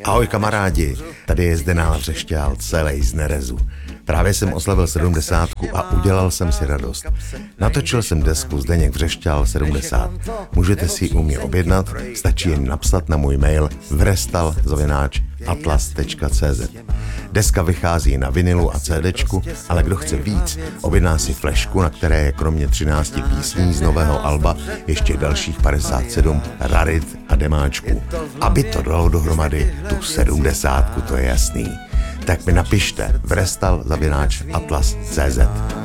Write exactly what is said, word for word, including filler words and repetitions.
Ahoj kamarádi, tady je Zdenál Vřešťál, celej z nerezu. Právě jsem oslavil sedmdesátku a udělal jsem si radost. Natočil jsem desku Zdeněk Vřešťál sedmdesát. Můžete si ji u mě objednat, stačí jen napsat na můj mail vrestal zavináč atlas tečka cé zet. Deska vychází na vinilu a CDčku, ale kdo chce víc, objedná si flešku, na které je kromě třinácti písní z nového alba ještě dalších padesát sedm rarit a demáčků. Aby to dalo dohromady tu sedmdesátku, to je jasný. Tak mi napište vrestal zavináč atlas tečka cé zet.